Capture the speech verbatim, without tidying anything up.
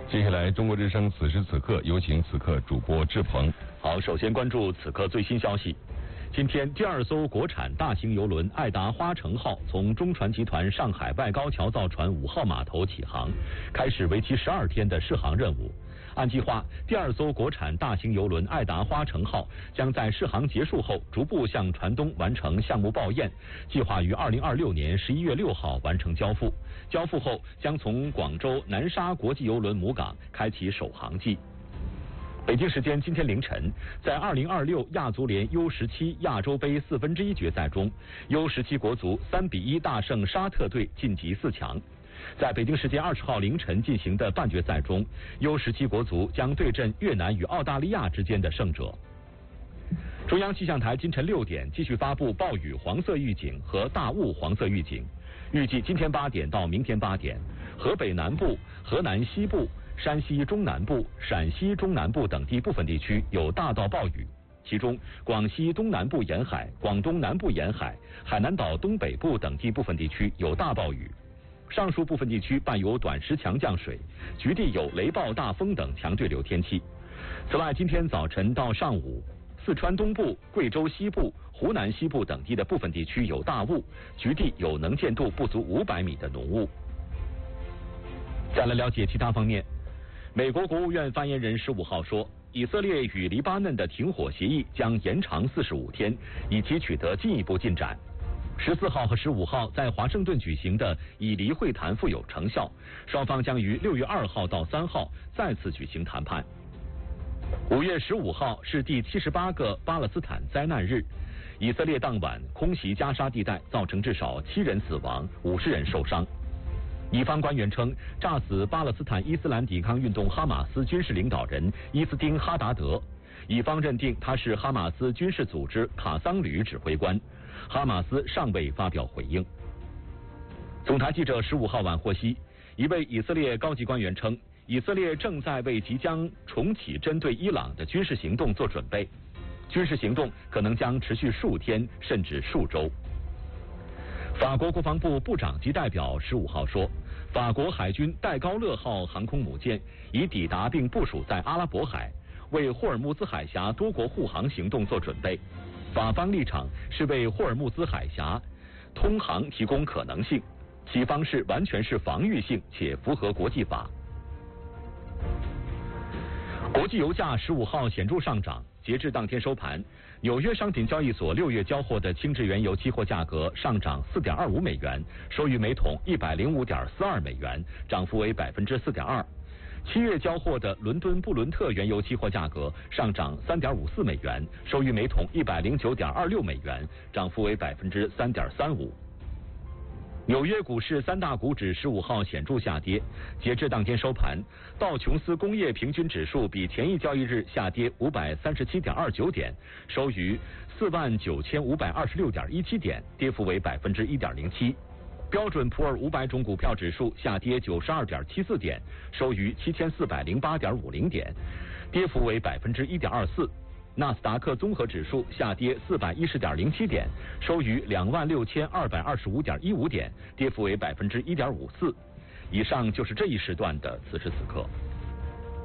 接下来，中国之声此时此刻有请此刻主播志鹏。 好，首先关注此刻最新消息。今天，第二艘国产大型邮轮爱达花城号从中船集团上海外高桥造船五号码头起航，开始为期十二天的试航任务。按计划，第二艘国产大型邮轮爱达花城号将在试航结束后逐步向船东完成项目报验，计划于二零二六年十一月六号完成交付。交付后将从广州南沙国际邮轮母港开启首航季。北京时间今天凌晨，在二零二六亚足联 U 十七亚洲杯四分之一决赛中 ，U 十七国足三比一大胜沙特队晋级四强。在北京时间二十号凌晨进行的半决赛中 ，U 十七国足将对阵越南与澳大利亚之间的胜者。中央气象台今晨六点继续发布暴雨黄色预警和大雾黄色预警，预计今天八点到明天八点，河北南部、河南西部、山西中南部、陕西中南部等地部分地区有大到暴雨，其中广西东南部沿海、广东南部沿海、海南岛东北部等地部分地区有大暴雨。上述部分地区伴有短时强降水，局地有雷暴大风等强对流天气。此外，今天早晨到上午，四川东部、贵州西部、湖南西部等地的部分地区有大雾，局地有能见度不足五百米的浓雾。再来了解其他方面，美国国务院发言人十五号说，以色列与黎巴嫩的停火协议将延长四十五天，以期取得进一步进展。十四号和十五号在华盛顿举行的以黎会谈富有成效，双方将于六月二号到三号再次举行谈判。五月十五号是第七十八个巴勒斯坦灾难日，以色列当晚空袭加沙地带，造成至少七人死亡、五十人受伤。以方官员称，炸死巴勒斯坦伊斯兰抵抗运动哈马斯军事领导人伊斯丁哈达德，以方认定他是哈马斯军事组织卡桑旅指挥官。哈马斯尚未发表回应。总台记者十五号晚获悉，一位以色列高级官员称，以色列正在为即将重启针对伊朗的军事行动做准备，军事行动可能将持续数天甚至数周。法国国防部部长级代表十五号说，法国海军戴高乐号航空母舰已抵达并部署在阿拉伯海，为霍尔木兹海峡多国护航行动做准备。法方立场是为霍尔木兹海峡通航提供可能性，其方式完全是防御性且符合国际法。国际油价十五号显著上涨，截至当天收盘，纽约商品交易所六月交货的轻质原油期货价格上涨 四点二五美元，收于每桶一百零五点四二美元，涨幅为 百分之四点二。七月交货的伦敦布伦特原油期货价格上涨 三点五四美元，收于每桶一百零九点二六美元，涨幅为 百分之三点三五。纽约股市三大股指十五号显著下跌，截至当天收盘，道琼斯工业平均指数比前一交易日下跌五百三十七点二九点，收于四万九千五百二十六点一七点，跌幅为 百分之一点零七。标准普尔五百种股票指数下跌九十二点七四点，收于七千四百零八点五零点，跌幅为 百分之一点二四。纳斯达克综合指数下跌四百一十点零七点，收于两万六千二百二十五点一五点，跌幅为 百分之一点五四。以上就是这一时段的此时此刻。